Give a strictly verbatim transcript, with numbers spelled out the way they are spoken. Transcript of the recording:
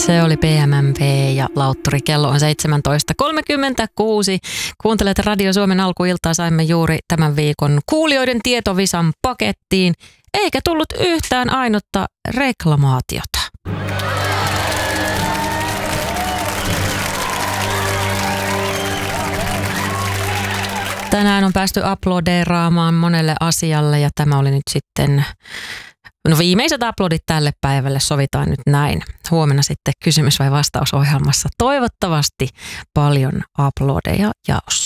Se oli P M M V ja Lautturi. Kello on seitsemäntoista kolmekymmentäkuusi. Kuuntelet Radio Suomen alkuiltaa. Saimme juuri tämän viikon kuulijoiden tietovisan pakettiin. Eikä tullut yhtään ainutta reklamaatiota. Tänään on päästy uploadeeraamaan monelle asialle ja tämä oli nyt sitten... No viimeiset uploadit tälle päivälle, sovitaan nyt näin. Huomenna sitten kysymys- vai vastausohjelmassa toivottavasti paljon uploadeja jaossa.